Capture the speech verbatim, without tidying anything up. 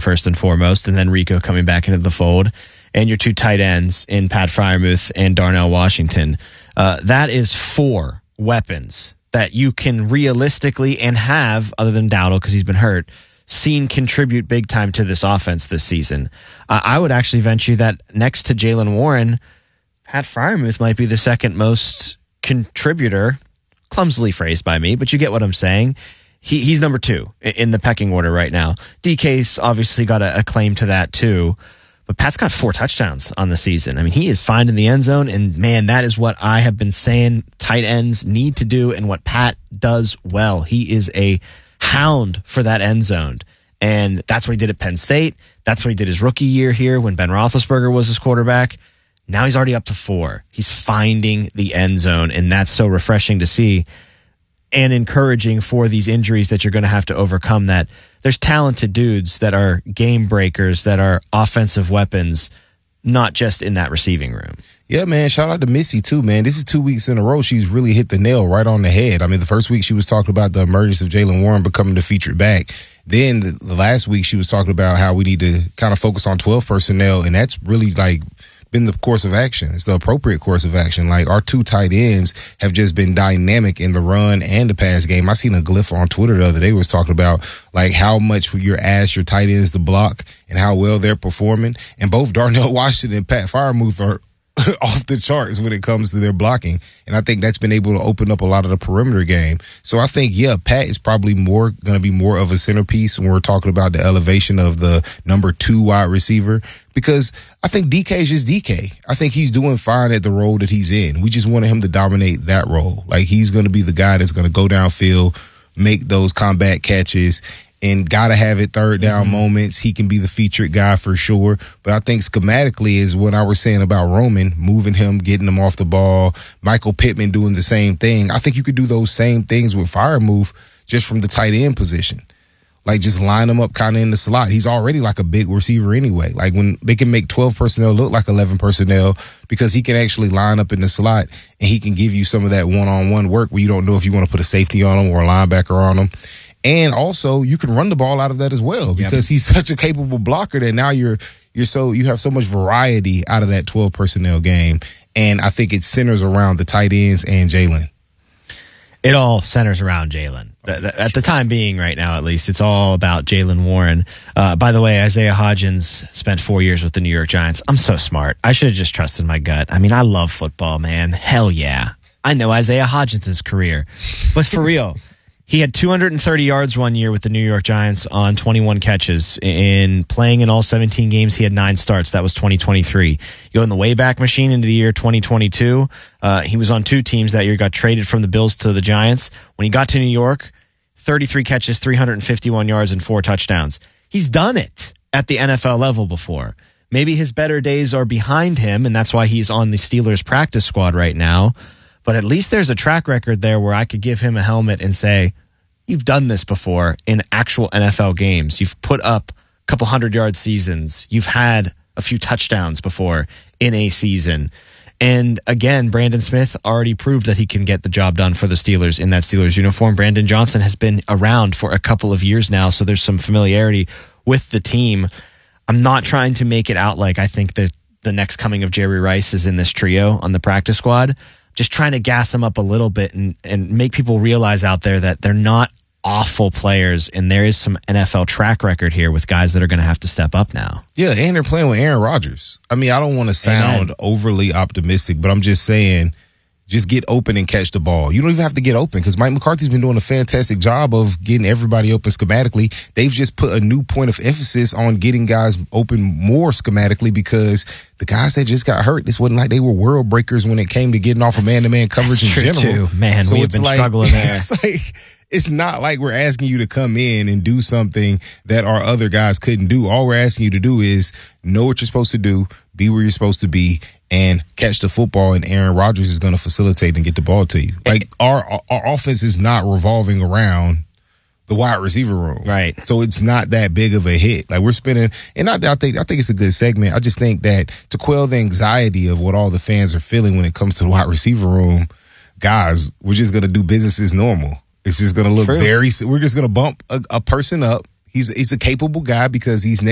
first and foremost, and then Rico coming back into the fold, and your two tight ends in Pat Freiermuth and Darnell Washington. Uh, that is four weapons that you can realistically and have, other than Dowdle because he's been hurt, seen contribute big time to this offense this season. Uh, I would actually venture that next to Jaylen Warren, Pat Freiermuth might be the second most contributor, clumsily phrased by me, but you get what I'm saying. He He's number two in the pecking order right now. D K's obviously got a, a claim to that too, but Pat's got four touchdowns on the season. I mean, he is finding the end zone, and man, that is what I have been saying tight ends need to do and what Pat does well. He is a hound for that end zone, and that's what he did at Penn State. That's what he did his rookie year here when Ben Roethlisberger was his quarterback. Now he's already up to four. He's finding the end zone, and that's so refreshing to see and encouraging for these injuries that you're going to have to overcome. That there's talented dudes that are game breakers, that are offensive weapons, not just in that receiving room. Yeah, man, shout out to Missy, too, man. This is two weeks in a row she's really hit the nail right on the head. I mean, the first week she was talking about the emergence of Jaylen Warren becoming the featured back. Then the, the last week she was talking about how we need to kind of focus on twelve personnel, and that's really, like, been the course of action. It's the appropriate course of action. Like, our two tight ends have just been dynamic in the run and the pass game. I seen a glyph on Twitter the other day was talking about like how much you're asked your tight ends to block and how well they're performing. And both Darnell Washington and Pat Freiermuth are off the charts when it comes to their blocking. And I think that's been able to open up a lot of the perimeter game. So I think, yeah, Pat is probably more going to be more of a centerpiece when we're talking about the elevation of the number two wide receiver, because I think D K is just D K. I think he's doing fine at the role that he's in. We just wanted him to dominate that role. Like, he's going to be the guy that's going to go downfield, make those combat catches, and gotta have it third down mm-hmm. moments. He can be the featured guy for sure. But I think schematically is what I was saying about Roman, moving him, getting him off the ball, Michael Pittman doing the same thing. I think you could do those same things with Freiermuth just from the tight end position. Like, just line him up kind of in the slot. He's already like a big receiver anyway. Like, when they can make twelve personnel look like eleven personnel because he can actually line up in the slot and he can give you some of that one-on-one work where you don't know if you want to put a safety on him or a linebacker on him. And also, you can run the ball out of that as well because yep. he's such a capable blocker that now you're you're so you have so much variety out of that twelve personnel game. And I think it centers around the tight ends and Jaylen. It all centers around Jaylen. At the time being, right now at least, it's all about Jaylen Warren. Uh, by the way, Isaiah Hodgins spent four years with the New York Giants. I'm so smart. I should have just trusted my gut. I mean, I love football, man. Hell yeah. I know Isaiah Hodgins' career. But for real, he had two hundred thirty yards one year with the New York Giants on twenty-one catches. In playing in all seventeen games, he had nine starts. That was twenty twenty-three. You go in the Wayback Machine into the year twenty twenty-two. Uh, he was on two teams that year, got traded from the Bills to the Giants. When he got to New York, thirty-three catches, three hundred fifty-one yards, and four touchdowns. He's done it at the N F L level before. Maybe his better days are behind him, and that's why he's on the Steelers practice squad right now. But at least there's a track record there where I could give him a helmet and say, you've done this before in actual N F L games. You've put up a couple hundred yard seasons. You've had a few touchdowns before in a season. And again, Brandon Smith already proved that he can get the job done for the Steelers in that Steelers uniform. Brandon Johnson has been around for a couple of years now, so there's some familiarity with the team. I'm not trying to make it out like I think that the next coming of Jerry Rice is in this trio on the practice squad. Just trying to gas them up a little bit and, and make people realize out there that they're not awful players, and there is some N F L track record here with guys that are going to have to step up now. Yeah, and they're playing with Aaron Rodgers. I mean, I don't want to sound Amen. overly optimistic, but I'm just saying, just get open and catch the ball. You don't even have to get open because Mike McCarthy's been doing a fantastic job of getting everybody open schematically. They've just put a new point of emphasis on getting guys open more schematically because the guys that just got hurt, this wasn't like they were world breakers when it came to getting off of man-to-man coverage in true general. Too. Man, so we have been like, struggling there. It's like, it's not like we're asking you to come in and do something that our other guys couldn't do. All we're asking you to do is know what you're supposed to do, be where you're supposed to be, and catch the football, and Aaron Rodgers is going to facilitate and get the ball to you. Like, our our offense is not revolving around the wide receiver room. Right. So it's not that big of a hit. Like, we're spinning, and I, I think I think it's a good segment. I just think that to quell the anxiety of what all the fans are feeling when it comes to the wide receiver room, guys, we're just going to do business as normal. It's just going to look True. very – we're just going to bump a, a person up. He's he's a capable guy because he's